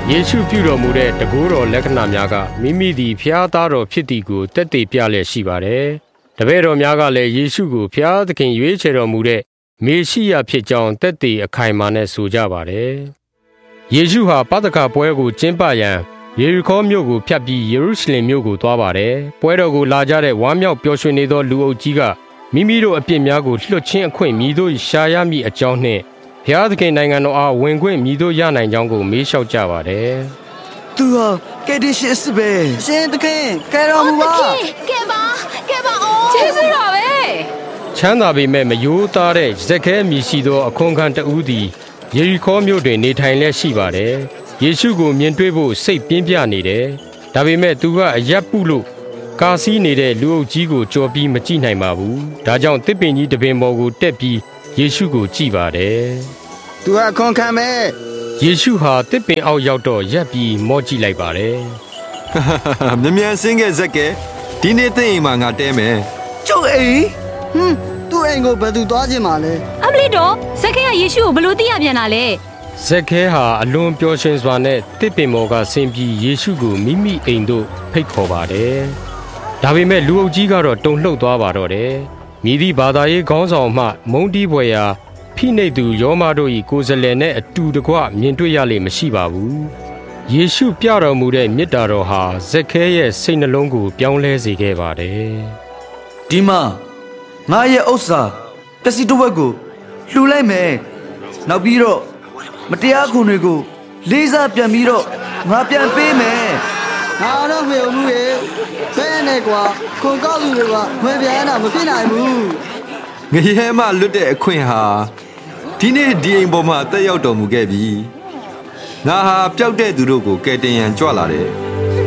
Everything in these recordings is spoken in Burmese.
ယေရှုပြုတော်မူတဲ့တကူတော်လက္ခဏာများကမိမိသည်ဖျားသားတော်ဖြစ်သည်ကိုတက်တည်ပြလျက်ရှိပါတယ်။တပည့်တော်များကလည်းယေရှုကိုဖျားသခင်ရွေးချယ်တော်မူတဲ့မေရှိယဖြစ်ကြောင်းတက်တည်အခိုင်အမာနဲ့ဆိုကြပါတယ်။ယေရှုဟာပသခါပွဲကိုကျင်းပရန်ယေရီခေါမြို့ကိုဖြတ်ပြီးယေရုရှလင်မြို့ကိုသွားပါတယ်။ပွဲတော်ကိုလာကြတဲ့ဝမ်းမြောက်ပျော်ရွှင်နေသောလူအုပ်ကြီးကမိမိတို့အပြစ်များကိုလွှတ်ခြင်းအခွင့်မြည်တို့ရှာရမည့်အကြောင်းနှင့်ဘုရားသခင်နိုင်ငံတော်အားဝင်ခွင့်မြည်တို့ရနိုင်ကြောင်းကိုမေးလျှောက်ကြပါတယ်။သူဟာကယ်တင်ရှင်စစ်ပဲ။ရှင်သခင်ကယ်တော်မူပါ။ကယ်ပါအိုးကျေးဇူးတော်ပဲ။ချမ်းသာပေမဲ့မယိုးသားတဲ့ဇက်ခဲမြည်ရှိသောအခွန်ခံတဦးသည်ယေရီခေါမြို့တွင်နေထိုင်လျက်ရှိပါတယ်။ယေရှုကိုမြင်တွေ့ဖို့စိတ်ပြင်းပြနေတယ်။ဒါပေမဲ့သူကအရပ်ပုလို့ကာစီးနေတဲ့လူအုပ်ကြီးကိုကြော်ပြီးမကြည့်နိုင်ပါဘူး။ဒါကြောင့်တစ်ပင်ကြီးတပင်ပေါ်ကိုတက်ပြီးယေရှုကိုကြည့်ပါတယ်။သူကအခွန်ခံမဲ့ယေရှုဟာတစ်ပင်အောက်ရောက်တော့ရပ်ပြီးမော့ကြည့်လိုက်ပါတယ်။မြန်ဆင်းခဲ့ဇက်ကဲဒီနေ့သိရင်မှငါတဲမယ်။ကျုပ်အိမ်သူ့အိမ်ကိုဘယ်သူသွားခြင်းမလဲ။အမလီတော့ဇက်ကဲကယေရှုကိုဘယ်လိုသိရပြန်တာလဲ။ဇက်ခဲဟာအလွန်ပျော်ရွှင်စွာနဲ့တစ်ပင်ပေါ်ကဆင်းပြီးယေရှုကိုမိမိအိမ်သို့ဖိတ်ခေါ်ပါတယ်။ဒါပေမဲ့လူအုပ်ကြီးကတော့တုန်လှုပ်သွားပါတော့တယ်။မိသည့်ဘာသာရေးခေါင်းဆောင်မှမုန်းတီးဖွယ်ရာဖိနှိပ်သူယောမတို့၏ကိုယ်စားလှယ်နဲ့အတူတကွမြင်တွေ့ရလိမ့်မရှိပါဘူး။ယေရှုပြတော်မူတဲ့မေတ္တာတော်ဟာဇက်ခဲရဲ့စိတ်နှလုံးကိုပြောင်းလဲစေခဲ့ပါတယ်။ဒီမှာငါရဲ့ဥစ္စာပစ္စည်းတစ်ဝက်ကိုလှူလိုက်မယ်။နောက်ပြီးတော့မတရားခွန်တွေကိုလေးစားပြန်ပြီးတော့ငါပြန်ပေးမယ်။ငါတော့မယုံဘူးရဲ့။ဘယ်နဲ့ကွာခွန်ကောက်သူတွေကမပြန်တာမဖြစ်နိုင်ဘူး။ငရဲမလွတ်တဲ့အခွင့်ဟာဒီနေ့ဒီအိမ်ပေါ်မှာတက်ရောက်တော်မူခဲ့ပြီ။ငါဟာပျောက်တဲ့သူတို့ကိုကယ်တင်ရန်ကြွလာတယ်။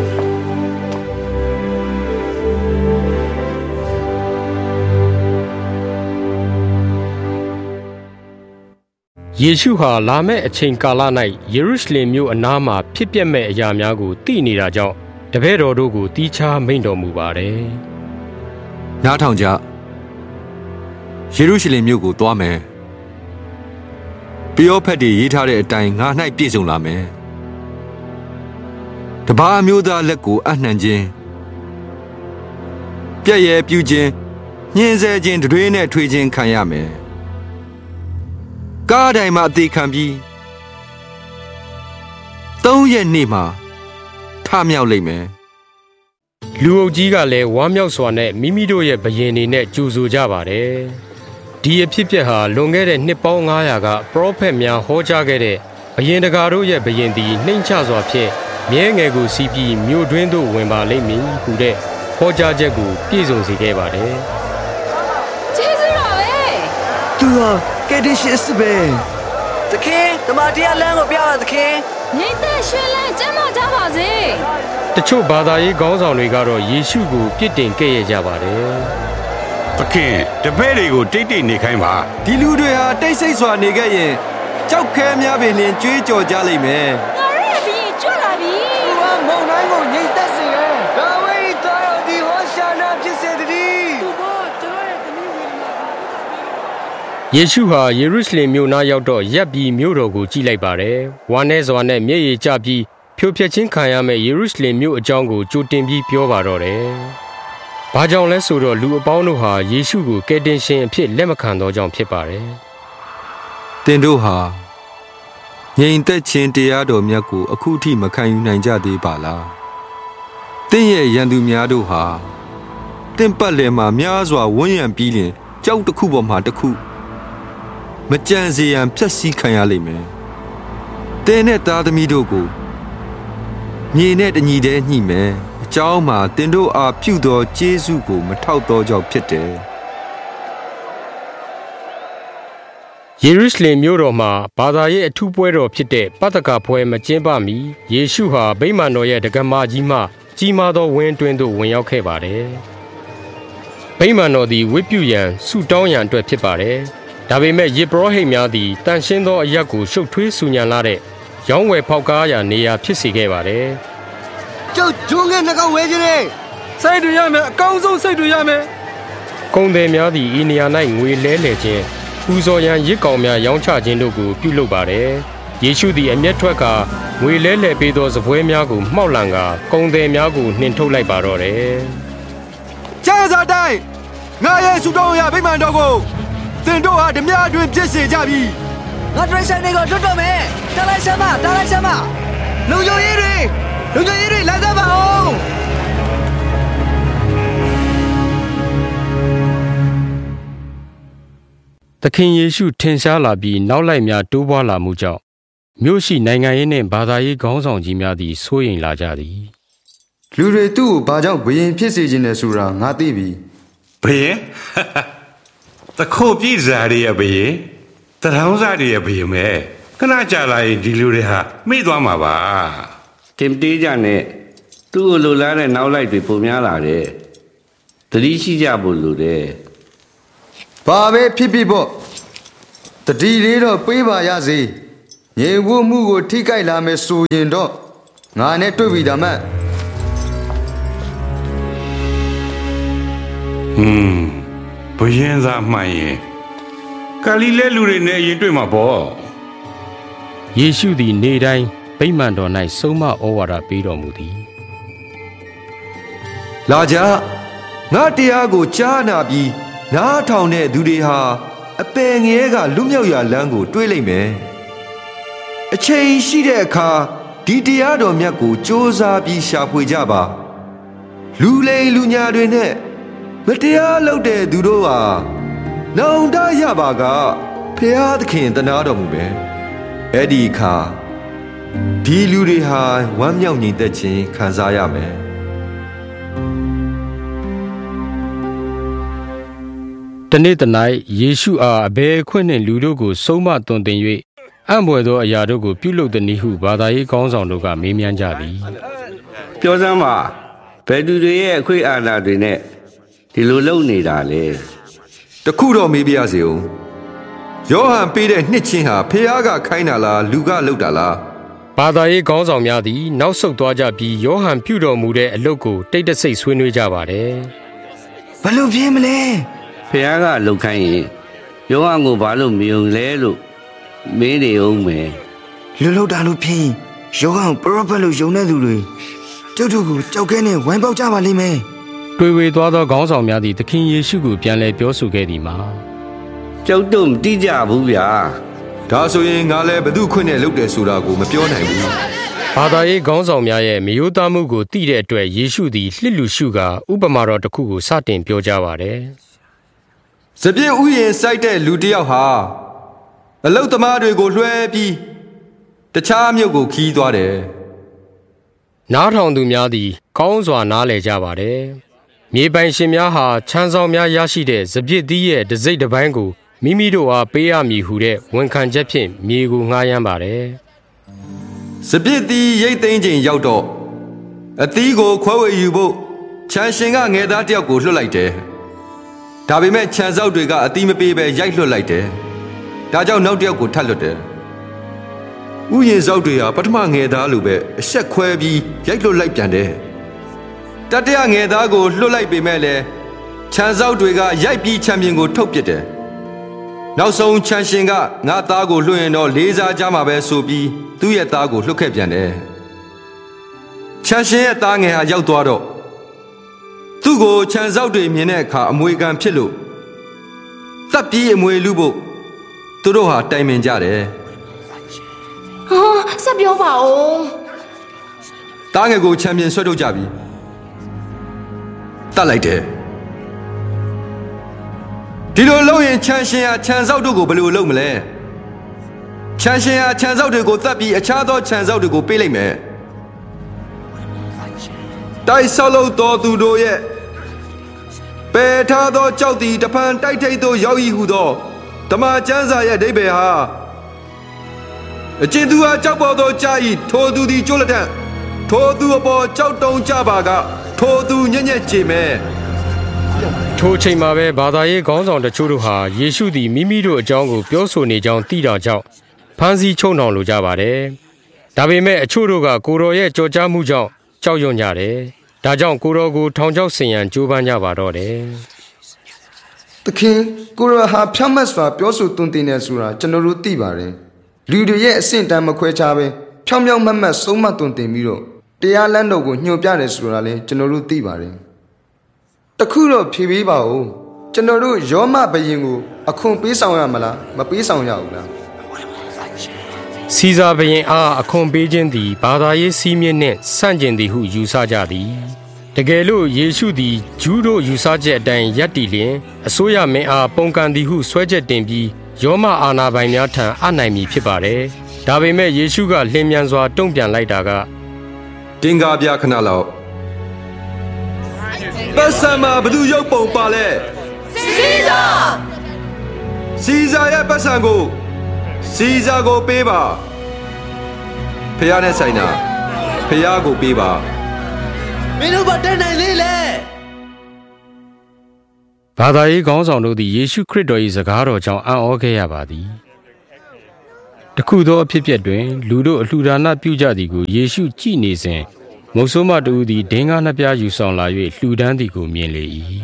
ယေရှုဟာလာမယ့်အချိန်ကာလ၌ယေရုရှလင်မြို့အနားမှာဖြစ်ပျက်မဲ့အရာများကိုသိနေတာကြောင့်တပည့်တော်တို့ကိုတီးခြားမိန့်တော်မူပါတယ်။နားထောင်ကြ။ယေရုရှလင်မြို့ကိုသွားမယ်။ပယောဖက်တွေရေးထားတဲ့အတိုင်းငါ၌ပြည့်စုံလာမယ်။တပါးမျိုးသားလက်ကိုအနှံခြင်းပြည့်ရဲပြူခြင်းညှင်းဆဲခြင်းတွေနဲ့ထွေးခြင်းခံရမယ်။ကားတိုင်းမှာအသေးခံပြီး3 ရက်နေ့မှာထမြောက်လိမ့်မယ်။လူအုပ်ကြီးကလည်းဝမ်းမြောက်စွာနဲ့မိမိတို့ရဲ့ဘယင်တွေနဲ့ကြိုဆိုကြပါတယ်။ဒီအဖြစ်ပြက်ဟာလွန်ခဲ့တဲ့နှစ်ပေါင်း900ကပရောဖက်များဟောကြားခဲ့တဲ့ဘယင်တကာတို့ရဲ့ဘယင်သည်နှိမ့်ချစွာဖြင့်မြဲငယ်ကိုစီးပြီးမြို့တွင်းသို့ဝင်ပါလိမ့်မည်ဟူတဲ့ဟောကြားချက်ကိုပြည့်စုံစေခဲ့ပါတယ်။ကျေးဇူးတော်ပဲ။သူဟာကယ်တင်ရှင်စစ်ပဲ။သခင်တမန်တရားလမ်းကိုပြပါသခင်။ငြိမ်သက်ရွှင်လန်းကျမ်းမာကြပါစေ။တချို့ဘာသာရေးခေါင်းဆောင်တွေကတော့ယေရှုကိုပြစ်တင်ကဲ့ရဲ့ကြပါတယ်။သခင်တပည့်တွေကိုတိတ်တိတ်နေခိုင်းပါ။ဒီလူတွေဟာတိတ်ဆိတ်စွာနေခဲ့ရင်ကြောက်ခဲများပင်လျှင်ကြွေးကြော်ကြလိမ့်မယ်။ငါရဲ့ဘီကြွလာပြီ။သူကမုန်တိုင်းကိုငြိမ်သက်စေတယ်။ဒါဝိဒ်သားတော်ဒီဟောရှာနာဖြစ်စေတည်း။သူကကျွန်တော်ရဲ့သမီးဝင်လာယေရှုဟာယေရုရှလင်မြို့နားရောက်တော့ရပ်ပြီးမြို့တော်ကိုကြည့်လိုက်ပါတယ်။ဝမ်းနည်းစွာနဲ့မျက်ရည်ကျပြီးဖြိုဖျက်ခြင်းခံရမယ့်ယေရုရှလင်မြို့အကြောင်းကိုကြိုတင်ပြီးပြောပါတော့တယ်။ဘာကြောင့်လဲဆိုတော့လူအပေါင်းတို့ဟာယေရှုကိုကယ်တင်ရှင်အဖြစ်လက်မခံသောကြောင့်ဖြစ်ပါတယ်။သင်တို့ဟာငြိမ်သက်ခြင်းတရားတော်မြတ်ကိုအခုထိမခံယူနိုင်ကြသေးပါလား။သင်ရဲ့ရန်သူများတို့ဟာသင်ပတ်လည်မှာများစွာဝန်းရံပြီးလျှင်ကြောက်တစ်ခုပေါ်မှာတစ်ခုမကြံစေရန်ဖျက်ဆီးခံရလိမ့်မယ်။သင်နဲ့သားသမီးတို့ကိုမြေနဲ့တညီတည်းညှိမယ်။အကြောင်းမှာသင်တို့အားပြုသောကျေးဇူးကိုမထောက်သောကြောင့်ဖြစ်တယ်။ယေရုရှလင်မြို့တော်မှာဘာသာရေးအထူးပွဲတော်ဖြစ်တဲ့ပသခါပွဲမကျင်းပမီယေရှုဟာဗိမာန်တော်ရဲ့တက္ကမကြီးမှကြီးမားသောဝင်းတွင်းသို့ဝင်ရောက်ခဲ့ပါတယ်။ဗိမာန်တော်သည်ဝတ်ပြုရန်ဆုတောင်းရန်အတွက်ဖြစ်ပါတယ်။ဒါပေမဲ့ယေဘရဟိတ်များသည်တန်ရှင်းသောအရက်ကိုရှုပ်ထွေးဆူညံလာတဲ့ရောင်းဝယ်ဖောက်ကားရာနေရာဖြစ်စေခဲ့ပါတယ်။ကျုပ်ဂျုံငယ်နှကောင်ဝဲခြင်းနဲ့စိတ်တွေရမယ်အကောင်းဆုံးစိတ်တွေရမယ်။ကုန်သည်များသည်ဤနေရာ၌ငွေလဲလှယ်ခြင်းပူဇော်ရန်ရစ်ကောင်များရောင်းချခြင်းတို့ကိုပြုလုပ်ပါတယ်။ယေရှုသည်အမျက်ထွက်ကငွေလဲလှယ်ပေးသောစပွဲများကိုမှောက်လန်ကကုန်သည်များကိုနှင်ထုတ်လိုက်ပါတော့တယ်ကျမ်းစာတိုင်းငါရဲ့ဆုတောင်းရဗိမာန်တော်ကိုသင်တို့ဟာဓမြအတွင်ဖြစ်စေကြပြီငါဒရိုက်ဆန်တွေကိုလွတ်တော့မယ်တားလိုက်စမ်းမလုံခြုံရေးတွေလာကြပါအောင်သခင်ယေရှုထင်ရှားလာပြီးနောက်လိုက်များတိုးပွားလာမှုကြောင့်မြို့ရှိနိုင်ငံရေးနှင့်ဘာသာရေးခေါင်းဆောင်ကြီးများသည်စိုးရိမ်လာကြသည်လူတွေသူ့ကိုဘာကြောင့်ဘယင်ဖြစ်စေခြင်းလဲဆိုတာငါသိပြီဘယင်တခိုးပြည်စားရရဲ့ဘယင်တထောင်းစားရရဲ့ဘယင်မဲခဏကြာလာရင်ဒီလူတွေဟာမိသွားမှာပါတင်တေးကြနဲ့သူ့ကိုလိုလားတဲ့နောက်လိုက်တွေပုံများလာတယ်သတိရှိကြဖို့လိုတယ်ဘာပဲဖြစ်ပေါ့တတိလေးတော့ပေးပါရစေငြိမ်ဝှမှုကိုထိကြိုက်လာမယ်ဆိုရင်တော့ငါနဲ့တွေ့ပြီဒါမှဘယင်သားမှန်ရင်ဂါလိလဲလူတွေနဲ့ရင်တွေ့မှာပေါ့ယေရှုသည်နေ့တိုင်းဗိမာန်တော်၌ဆုံးမဩဝါဒပေးတော်မူသည်လာကြငါတရားကိုကြားနာပြီးနားထောင်တဲ့သူတွေဟာအပယ်ငရဲကလွတ်မြောက်ရာလမ်းကိုတွေးလိုက်မယ်အချိန်ရှိတဲ့အခါဒီတရားတော်မြတ်ကိုစ조사ပြီးရှာဖွေကြပါလူလိမ်လူညာတွေနဲ့မတရားလုပ်တဲ့သူတို့ဟာနောင်တရပါကဖျားသခင်တနာတော်မူပဲအဲ့ဒီအခါဒီလူတွေဟာဝမ်းမြောက်ညီသက်ခြင်းခံစားရမယ်တနေ့တ၌ယေရှုအားအဘယ်ခွင့်နှင့်လူတို့ကိုဆုံးမသွန်သင်၍အံ့ဘွယ်သောအရာတို့ကိုပြုလုပ်သည်နည်းဟုဘာသာရေးခေါင်းဆောင်တို့ကမေးမြန်းကြသည်ပြောစမ်းပါဘယ်သူတွေရဲ့အခွင့်အာဏာတွေနဲ့ဒီလိုလုပ်နေတာလဲတခုတော့မေးပြရစီဦးယောဟန်ပေးတဲ့နှစ်ချင်းဟာဖျားကခိုင်းတာလားလူကလုပ်တာလားဘာသာရေးခေါင်းဆောင်များသည်နောက်ဆုတ်သွားကြပြီးယောဟန်ပြုတော်မူတဲ့အလုပ်ကိုတိတ်တဆိတ်ဆွေးနွေးကြပါတယ်ဘလို့ပြင်းမလဲဖခင်ကလှုပ်ခိုင်းရင်ယောဟန်ကိုဘာလို့မယုံလဲလို့မေးနေအောင်မယ်လူလောက်တာလို့ဖြစ်ယောဟန်ပရောဖက်လို့ယုံတဲ့သူတွေကျုပ်တို့ကိုကြောက်ခဲနဲ့ဝိုင်းပေါက်ကြပါလိမ့်မယ်တွေ့ဝေသွားသောခေါင်းဆောင်များသည်သခင်ယေရှုကိုပြန်လည်ပြောဆိုခဲ့သည်မှာကျောက်တို့မတိကြဘူးဗျာဒါဆိုရင်ငါလည်းဘသူခွင့်နဲ့လုပ်တယ်ဆိုတာကိုမပြောနိုင်ဘူးဘာသာရေးခေါင်းဆောင်များရဲ့မယိုးသားမှုကိုသိတဲ့အတွက်ယေရှုသည်လှစ်လူရှုကာဥပမာတော်တစ်ခုကိုစတင်ပြောကြားပါတယ်စပြည့်ဥယျာဉ်စိုက်တဲ့လူတစ်ယောက်ဟာအလုတ်သမားတွေကိုလွှဲပြီးတခြားမြို့ကိုခီးသွားတယ်နားထောင်သူများသည်ကောင်းစွာနားလည်ကြပါတယ်မြေပိုင်ရှင်များဟာချမ်းဆောင်များရရှိတဲ့စပြည့်သီးရဲ့တစ်စိတ်တစ်ပိုင်းကိုမိမိတို့အားပေးရမည်ဟုတဲ့ဝန်ခံချက်ဖြင့်မြေကိုငှားရမ်းပါတယ်စပြည့်သီးရိတ်သိမ်းချိန်ရောက်တော့အသီးကိုခွဲဝေယူဖို့ခြံရှင်ကငယ်သားတစ်ယောက်ကိုလွှတ်လိုက်တယ်ဒါပေမဲ့ခြံစောက်တွေကအသီးမပေးပဲရိုက်လွှတ်လိုက်တယ်ဒါကြောင့်နောက်တစ်ယောက်ကိုထပ်လွှတ်တယ်ဥယျာဉ်စောက်တွေဟာပထမငယ်သားလိုပဲအဆက်ခွဲပြီးရိုက်လွှတ်လိုက်ပြန်တယ်တတိယငယ်သားကိုလွှတ်လိုက်ပေမဲ့လည်းခြံစောက်တွေကရိုက်ပြီးခြံပြင်ကိုထုတ်ပစ်တယ်နောက်ဆုံးခြံရှင်ကငါသားကိုလွှတ်ရင်တော့လေးစားကြမှာပဲဆိုပြီးသူ့ရဲ့သားကိုလွှတ်ခဲ့ပြန်တယ်ခြံရှင်ရဲ့သားငယ်ဟာရောက်သွားတော့သူ့ကိုခြံစောက်တွေမြင်တဲ့အခါအမွေခံဖြစ်လို့တပ်ပြီးအမွေလူဖို့သူတို့ဟာတိုင်ပင်ကြတယ်ဟာဆက်ပြောပါဦးသားငယ်ကိုခြံပြင်ဆွဲထုတ်ကြပြီတတ်လိုက်တယ်ဒီလိုလုပ်ရင်ခြံရှင်ဟာခြံစောက်တို့ကိုဘယ်လိုလုပ်မလဲခြံရှင်ဟာခြံစောက်တွေကိုတတ်ပြီးအခြားသောခြံစောက်တွေကိုပေးလိုက်မယ်တိုက်ဆောက်လို့တော်သူတို့ရဲ့ပယ်ထားသောကြောက်သည်တဖန်တိုက်ထိတ်သို့ရောက်၏ဟုသောဓမ္မကျမ်းစာရဲ့အဓိပ္ပာယ်ဟာအကျဉ်သူဟာကြောက်ပေါ်သောကြာ၏ထိုသူသည်ကျွတ်လက်ထထိုသူအပေါ်ကြောက်တုံကြပါကထိုသူညံ့ညက်ကြည်မယ်ထိုချိန်မှာပဲဘာသာရေးခေါင်းဆောင်တချို့တို့ဟာယေရှုသည်မိမိတို့အကြောင်းကိုပြောဆိုနေကြောင်းသိတာကြောင့်ဖမ်းဆီးချုပ်နှောင်လိုကြပါတယ်ဒါပေမဲ့အချို့တို့ကကိုတော်ရဲ့ကြော်ကြားမှုကြောင့်ကြောက်ရွံ့ကြတယ်ဒါကြောင့်ကိုတော်ကိုထောင်ချောက်ဆင်ရန်ကြိုးပမ်းကြပါတော့တယ်သခင်ကိုရဟာဖြတ်မတ်စွာပြောဆိုသွန်သင်နေဆိုတာကျွန်တော်တို့သိပါတယ်လူတွေရဲ့အဆင့်တန်းမခွဲခြားပဲဖြောင်းဖြောင်းမတ်မတ်ဆုံးမသွန်သင်ပြီးတော့တရားလမ်းတော်ကိုညွှန်ပြတယ်ဆိုတာလည်းကျွန်တော်တို့သိပါတယ်တခုတော့ဖြေပေးပါဦးကျွန်တော်တို့ယောမဘယင်ကိုအခွန်ပေးဆောင်ရမလားမပေးဆောင်ရဘူးလားစီဇာဘရင်အားအခွန်ပေးခြင်းသည်ဘာသာရေးစည်းမျဉ်းနှင့်ဆန့်ကျင်သည်ဟုယူဆကြသည်တကယ်လို့ယေရှုသည်ဂျူးတို့ယူဆချက်အတိုင်းရပ်တည်လျင်အစိုးရမင်းအားပုန်ကန်သည်ဟုဆွဲချက်တင်ပြီးယောမအာဏာပိုင်များထံအနိုင်မည်ဖြစ်ပါတယ်ဒါပေမဲ့ယေရှုကလျင်မြန်စွာတုံ့ပြန်လိုက်တာကတင်ကားပြခဏလောက်ပတ်စံမှာဘသူရုပ်ပုံပါလဲစီဇာရဲ့ပတ်စံကိုစီဇာကိုပေးပါဖះနဲ့ဆိုင်တာဖះကိုပေးပါမင်းတို့ဘာတက်နိုင်လေဘာသာရေးခေါင်းဆောင်တို့သည်ယေရှုခရစ်တော်၏စကားတော်ကြောင့်အံ့ဩခဲ့ရပါသည်တခုသောအဖြစ်အပျက်တွင်လူတို့အလှူဒါနပြုကြသည်ကိုယေရှုကြည့်နေစဉ်မုတ်ဆိုးမတူသည်ဒင်္ဂါနှစ်ပြားယူဆောင်လာ၍လှူဒန်းသည်ကိုမြင်လေ၏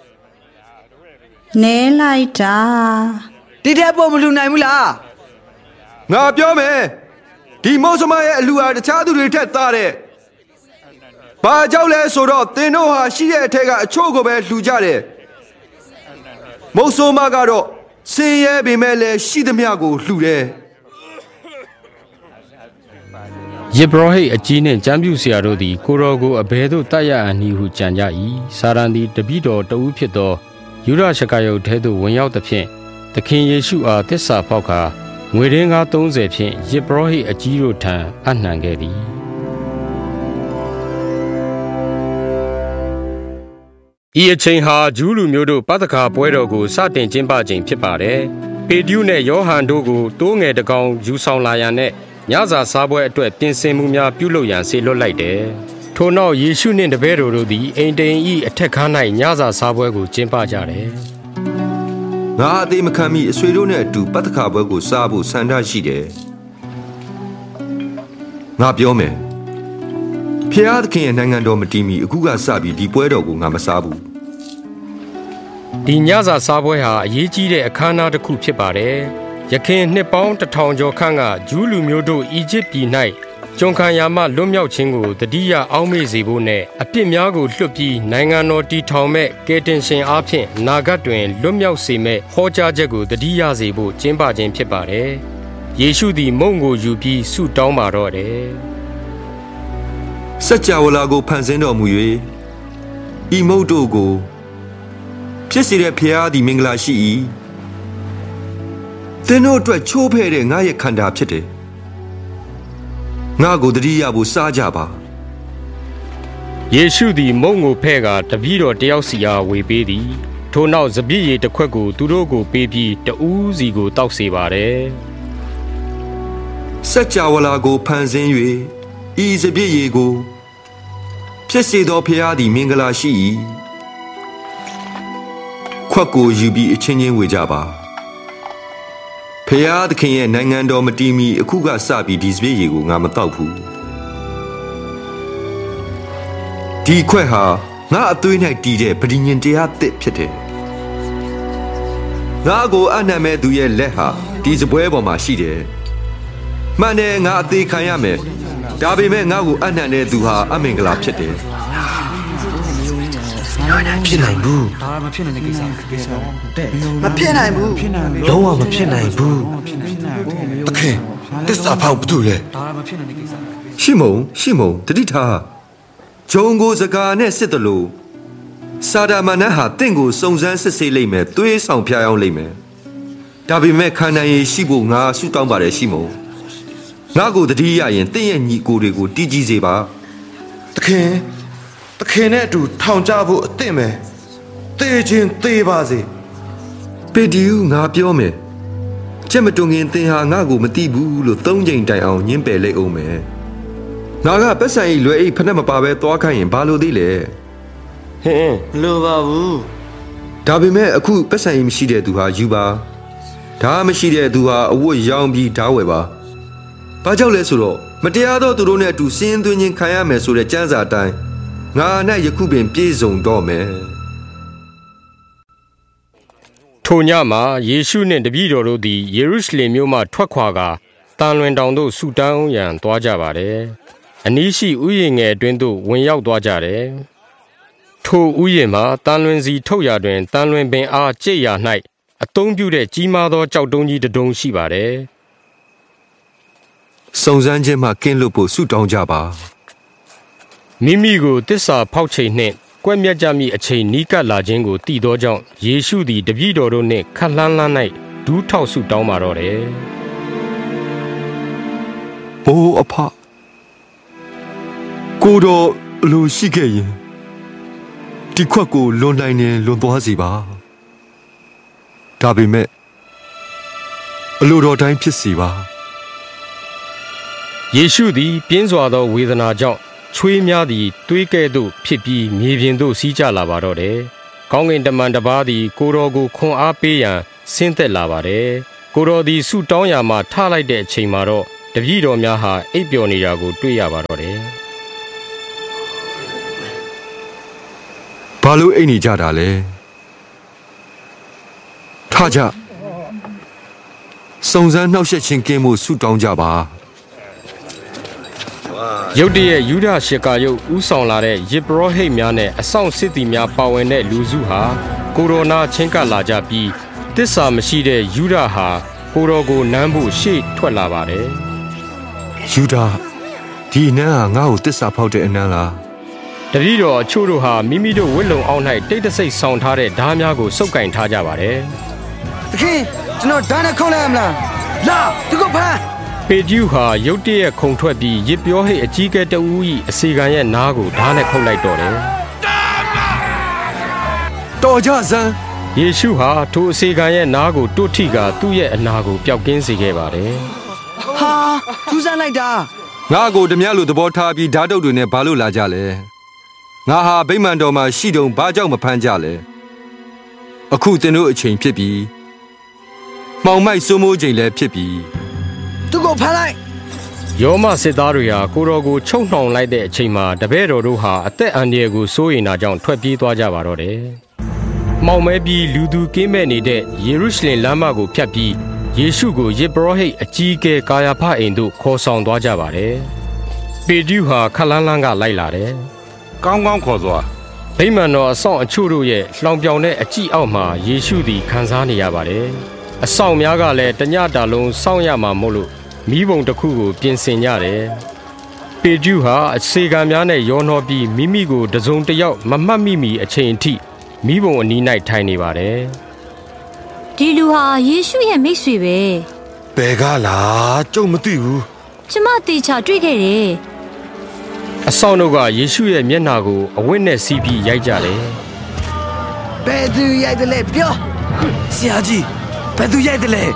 နဲလိုက်တာဒီတဲ့ပုံမလှူနိုင်ဘူးလားငါပြောမယ်ဒီမုတ်ဆိုးမရဲ့အလှူဟာတခြားသူတွေထက်သားတဲ့ဘာကြောင့်လဲဆိုတော့သင်တို့ဟာရှိတဲ့အထက်ကအချို့ကိုပဲလှူကြတယ်မုတ်ဆိုးမကတော့စင်ရဲပေမဲ့လည်းရှိသမျှကိုလှူတယ်ယေဘရဟိအကြီးနှင့်ကျမ်းပြုဆရာတို့သည်ကိုရောကိုအဘယ်သို့တတ်ရအန်ဟုကြံကြ၏စာရန်သည်တပည့်တော်တဦးဖြစ်သောယူဒရှကာယုတ်ထဲသို့ဝင်ရောက်သဖြင့်သခင်ယေရှုအားသစ္စာဖောက်ကာငွေရင်းကား30ဖြင့်ယေဘရဟိအကြီးတို့ထံအနှံခဲ့သည်ဤအချိန်ဟာဂျူးလူမျိုးတို့ပသခါပွဲတော်ကိုစတင်ကျင်းပချိန်ဖြစ်ပါတယ်ပေတရုနဲ့ယောဟန်တို့ကိုတိုးငယ်တကောင်ယူဆောင်လာရန်နဲ့ညစာစားပွဲအတွက်ပြင်ဆင်မှုများပြုလုပ်ရန်ဆေလွတ်လိုက်တယ်။ထို့နောက်ယေရှုနှင့်တပည့်တော်တို့သည်အိမ်တိန်၏အထက်ခန်း၌ညစာစားပွဲကိုကျင်းပကြတယ်။ငါအသေးမခံမီအဆွေတို့နဲ့အတူပတ္တခါပွဲကိုစားဖို့ဆန္ဒရှိတယ်။ငါပြောမယ်။ဖျားသခင်ရဲ့နိုင်ငံတော်မတည်မီအခုကစပြီးဒီပွဲတော်ကိုငါမစားဘူး။ဒီညစာစားပွဲဟာအရေးကြီးတဲ့အခမ်းအနားတစ်ခုဖြစ်ပါတယ်။ယခင်နှစ်ပေါင်း1000ကျော်ခန့်ကဂျူးလူမျိုးတို့အီဂျစ်ပြည်၌ကျွန်ခံရာမှလွတ်မြောက်ခြင်းကိုတတိယအောက်မေ့စေဖို့နဲ့အပြစ်များကိုလွှတ်ပြီးနိုင်ငံတော်တည်ထောင်မဲ့ကယ်တင်ရှင်အားဖြင့်နာဂတ်တွင်လွတ်မြောက်စေမဲ့ဟောကြားချက်ကိုတတိယစေဖို့ကျင်းပခြင်းဖြစ်ပါတယ်။ယေရှုသည်မုန့်ကိုယူပြီးဆုတောင်းပါတော့တယ်။စัจ java လာကိုဖန်ဆင်းတော်မူ၍ဤမုန့်တို့ကိုဖြစ်စေတဲ့ဖျားသည်မင်္ဂလာရှိ၏သင်တို့အတွက်ချိုးဖဲ့တဲ့ငါရဲ့ခန္ဓာဖြစ်တယ်ငါကိုတတိယဖို့စားကြပါယေရှုသည်မုန့်ကိုဖဲ့ကာတပည့်တော်တယောက်စီအားဝေပေးသည်ထို့နောက်စပြည့်ရည်တစ်ခွက်ကိုသူတို့ကိုပေးပြီးတဦးစီကိုတောက်စေပါတယ်စัจ java လာကိုဖန်ဆင်း၍ဤစပြည့်ရည်ကိုဖြစ်စေသောဖျားသည်မင်္ဂလာရှိ၏ခွက်ကိုယူပြီးအချင်းချင်းဝေကြပါဖျားသခင်ရဲ့နိုင်ငံတော်မတည်မီအခုကစပြီးဒီစပြည့်ရည်ကိုငါမတောက်ဘူးဒီခွက်ဟာငါအသွေး၌တည်တဲ့ပဋိညာဉ်တရားသစ်ဖြစ်တယ်ငါကိုအနံ့မဲ့သူရဲ့လက်ဟာဒီစပွဲပေါ်မှာရှိတယ်မှန်တယ်ငါအသေးခံရမယ်ဒါပေမဲ့ငါကိုအနံ့တဲ့သူဟာအမင်္ဂလာဖြစ်တယ်ဖြစ်နိုင်ဘူးဒါမဖြစ်နိုင်တဲ့ကိစ္စတဲ့မဖြစ်နိုင်ဘူးလုံးဝမဖြစ်နိုင်ဘူးတခင်တစ္ဆာဖောက်ဘာလို့လဲဒါမဖြစ်နိုင်တဲ့ကိစ္စရှိမုံတတိထားဂျုံကိုစကားနဲ့စစ်တယ်လို့စာဒာမနတ်ဟာတင့်ကိုစုံစမ်းစစ်ဆေးလိမ့်မယ်သွေးဆောင်ဖျားအောင်လိမ့်မယ်ဒါပေမဲ့ခန္ဓာရည်ရှိဖို့ငါဆုတောင်းပါတယ်ရှိမုံငါကိုတတိယရင်တင့်ရဲ့ညီကိုတွေကိုတီးကြည့်စေပါတခင်နဲ့အတူထောင်ကြဖို့အသင့်မယ်သေခြင်းသေပါစေပေဒီယူငါပြောမယ်ကျက်မတုံငင်သင်ဟာငါ့ကိုမသိဘူးလို့3ချိန်တိုင်အောင်ညှင်းပယ်လိုက်အောင်မယ်ငါကပတ်စံဤလွယ်အိတ်ဖက်နဲ့မပါပဲသွားခိုင်းရင်ဘာလို့သေးလဲဟင်းလိုပါဘူးဒါပေမဲ့အခုပတ်စံဤမရှိတဲ့သူဟာယူပါဒါမရှိတဲ့သူဟာအဝတ်ရောင်းပြီးဓာဝယ်ပါဘာကြောင့်လဲဆိုတော့မတရားသောသူတို့နဲ့အတူစင်းသွင်းခြင်းခံရမယ်ဆိုတဲ့ကျမ်းစာအတိုင်းငါ၌ယခုပင်ပြည့်စုံတော့မယ်ထိုညမှာယေရှုနှင့်တပည့်တော်တို့သည်ယေရုရှလင်မြို့မှထွက်ခွာကာတတန်လွင်တောင်သို့ဆူတောင်းရန်သွားကြပါတယ်။အနီးရှိဥယျာဉ်ငယ်အတွင်းသို့ဝင်ရောက်သွားကြတယ်။ထိုဥယျာဉ်မှာတန်လွင်စီထုတ်ရာတွင်တန်လွင်ပင်အားကျိတ်ရာ၌အသုံးပြုတဲ့ကြီးမားသောကြောက်တုံးကြီးတစ်တုံးရှိပါတယ်။စုံစမ်းခြင်းမှကင်းလွတ်ဖို့ဆုတောင်းကြပါ။မိမိကိုတစ္ဆာဖောက်ချိန်နှင့်ကွက်မြတ်ကြမည့်အချိန်နီးကပ်လာခြင်းကိုသိသောကြောင့်ယေရှုသည်တပည့်တော်တို့နှင့်ခက်လှမ်းလှမ်း၌ဒူးထောက်ဆုတောင်းပါတော့တယ်။ဘိုးအဖကိုတော်အလိုရှိခဲ့ရင်ဒီခွက်ကိုလွန်နိုင်ရင်လွန်သွားစီပါဒါပေမဲ့အလိုတော်တိုင်းဖြစ်စီပါယေရှုသည်ပြင်းစွာသောဝေဒနာကြောင့်ချွေးများသည်သွေးကဲ့သို့ဖြစ်ပြီးမြေပြင်သို့စီးကျလာပါတော့တယ်။ကောင်းကင်တမန်တစ်ပါးသည်ကိုတော်ကိုခွန်အားပေးရန်ဆင်းသက်လာပါတယ်။ကိုတော်သည်ဆုတောင်းရာမှထလိုက်တဲ့အချိန်မှာတော့တပည့်တော်များဟာအိပ်ပျော်နေတာကိုတွေ့ရပါတော့တယ်။ဘာလို့အိပ်နေကြတာလဲ။ထကြစုံစမ်းနှောက်ယှက်ခြင်းကင်းမှုဆုတောင်းကြပါ။ရုတ်တရက်ယူဒရှကာယုတ်ဥဆောင်လာတဲ့ယေဘရဟိတ်များနဲ့အဆောင်စစ်သည်များပါဝင်တဲ့လူစုဟာကိုရိုနာချင်းကပ်လာကြပြီးတစ္ဆာမရှိတဲ့ယူဒဟာကိုတော်ကိုနမ်းဖို့ရှေ့ထွက်လာပါတယ်။ယူဒဒီနန်းဟာငါ့ကိုတစ္ဆာဖောက်တဲ့အနန်းလား။တပည့်တော်အချို့တို့ဟာမိမိတို့ဝတ်လုံအောက်၌တိတ်တဆိတ်ဆောင်ထားတဲ့ဓားများကိုစုပ်ကင်ထားကြပါတယ်။သခင်ကျွန်တော်ဓာတ်နဲ့ခုံးလိုက်မလား။လာဒီကိုဖမ်းပေတျုဟာရုတ်တရက်ခုန်ထွက်ပြီးရစ်ပြောဟိတ်အကြီးကဲတဦး၏အစီခံရဲ့နားကိုဓာတ်နဲ့ခုတ်လိုက်တော့တယ်။တော်ကြစမ်းယေရှုဟာထိုအစီခံရဲ့နားကိုတွတ်ထိကသူ့ရဲ့အနာကိုပျောက်ကင်းစေခဲ့ပါတယ်။ဟာထူးဆန်းလိုက်တာငါကိုဓမြလိုသဘောထားပြီးဓာတ်တုတ်တွေနဲ့ဘာလို့လာကြလဲ။ငါဟာဗိမာန်တော်မှာရှိတုံဘာကြောင့်မဖမ်းကြလဲ။အခုသင်တို့အချိန်ဖြစ်ပြီးမှောင်မိုက်စိုးမိုးချိန်လည်းဖြစ်ပြီးသူကိုဖမ်းလိုက်ယောမစစ်သားတွေဟာကိုတော်ကိုချုပ်နှောင်လိုက်တဲ့အချိန်မှာတပည့်တော်တို့ဟာအသက်အန္တရာယ်ကိုစိုးရိမ်တာကြောင့်ထွက်ပြေးသွားကြပါတော့တယ်။မှောင်မဲပြီးလူသူကင်းမဲ့နေတဲ့ယေရုရှလင်လမ်းမကိုဖြတ်ပြီးယေရှုကိုယေဘရဟိတ်အကြီးအကဲကာယာဖအိမ်သို့ခေါ်ဆောင်သွားကြပါတယ်။ပေတျုဟာခလန်းလန်းကလိုက်လာတယ်။ကောင်းကောင်းခေါ်သွားဗိမာန်တော်အဆောင်အချို့တို့ရဲ့လှောင်ပြောင်တဲ့အကြည့်အောက်မှာယေရှုသည်ခံစားနေရပါတယ်။အဆောင်များကလည်းတညတာလုံးစောင့်ရမှာမို့လို့မိဘုံတစ်ခုကိုပြင်ဆင်ကြတယ်။ပေတျုဟာအစေခံများနဲ့ရောနှောပြီးမိမိကိုတစုံတစ်ယောက်မမှတ်မိမီအချိန်အထိမိဘုံအနီး၌ထိုင်နေပါတယ်။ဒီလူဟာယေရှုရဲ့မိတ်ဆွေပဲ။ဘယ်ကလားကျုပ်မသိဘူး။ကျမတေချာတွေ့ခဲ့တယ်။အဆောင်တို့ကယေရှုရဲ့မျက်နှာကိုအဝတ်နဲ့စီးပြီးရိုက်ကြတယ်။ဘယ်သူရိုက်တယ်လဲပြော။ဆရာကြီးဘယ်သူရိုက်တယ်လဲ။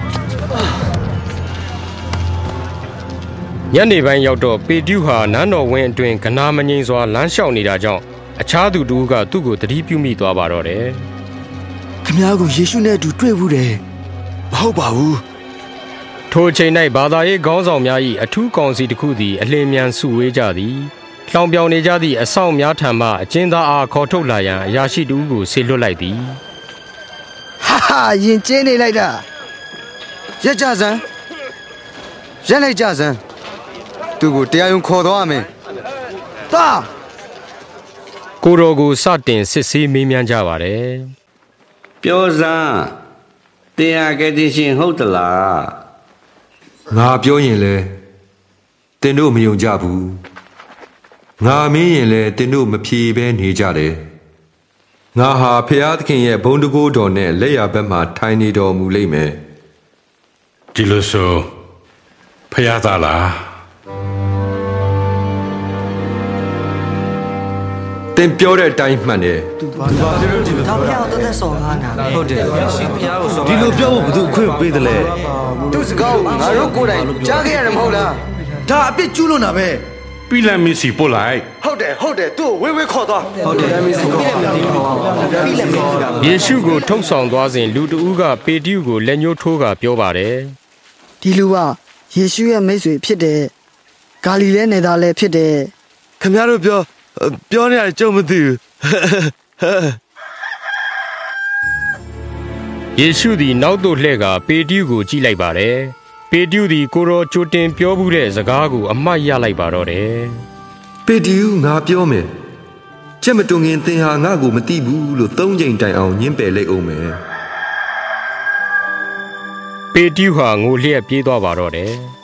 ညနေပိုင်းရောက်တော့ပေတျုဟာနန်းတော်ဝင်းအတွင်းကနာမငိမ့်စွာလမ်းလျှောက်နေတာကြောင့်အခြားသူတို့ကသူ့ကိုသတိပြုမိသွားပါတော့တယ်။ခင်ဗျားကိုယေရှုနဲ့အတူတွေ့ဘူးတယ်။မဟုတ်ပါဘူး။ထိုအချိန်၌ဘာသာရေးခေါင်းဆောင်များ၏အထူးကောင်စီတစ်ခုသည်အလင်းမြန်စုဝေးကြသည်။လှောင်ပြောင်နေကြသည့်အဆောင်များထံမှအကျဉ်းသားအားခေါ်ထုတ်လာရန်အရာရှိတို့ကိုဆေလွတ်လိုက်သည်။ဟာရင်ကျင်းနေလိုက်တာ။ရက်ကြစမ်း။ရက်လိုက်ကြစမ်း။သူကိုတရားရုံးခေါ်သွားမယ်။တာကိုတော်ကိုစတင်စစ်ဆေးမေးမြန်းကြပါတယ်။ပြောစမ်းတရားကတိရှင်ဟုတ်သလား။ငါပြောရင်လေတင်တို့မယုံကြဘူး။ငါမင်းရင်လေတင်တို့မဖြေဘဲနေကြတယ်။ငါဟာဖျားသခင်ရဲ့ဘုန်းတကိုးတော်နဲ့လက်ရဘက်မှာထိုင်နေတော်မူလိမ့်မယ်။ဒီလိုဆိုဖျားသားလားတင်ပြောတဲ့အတိုင်းမှန်တယ်သူဘာလို့ဒီလိုဖျားတော့တဲ့ဆော်ကားနာဟုတ်တယ်ဒီလိုပြောဖို့ဘယ်သူအခွင့်ပေးတယ်လဲသူစကားငါတို့ကိုယ်တိုင်ကြားခဲ့ရတယ်မဟုတ်လားဒါအပြစ်ကျူးလွန်တာပဲပြီးလက်မီစီပို့လိုက်ဟုတ်တယ်သူ့ဝေးခေါ်သွားဟုတ်တယ်ယေရှုကိုထုတ်ဆောင်သွားစဉ်လူတဦးကပေတျုကိုလက်ညှိုးထိုးကပြောပါတယ်ဒီလူကယေရှုရဲ့မိတ်ဆွေဖြစ်တယ်ဂါလိလဲနယ်သားလည်းဖြစ်တယ်ခင်ဗျားတို့ပြောနေရတယ်ကြုံမသိဘူးယေရှုသည်နောက်သို့လှည့်ကပေတျုကိုကြည့်လိုက်ပါတယ်ပေတျုသည်ကိုရောကြိုတင်ပြောမှုတဲ့စကားကိုအမှတ်ရလိုက်ပါတော့တယ်ပေတျုငါပြောမယ်ချက်မတွင်ခင်သင်ဟာငါ့ကိုမသိဘူးလို့3 ကြိမ်တိုင်အောင်ညှင်းပယ်လိုက်အောင်မယ်ပေတျုဟာငိုလျက်ပြေးသွားပါတော့တယ်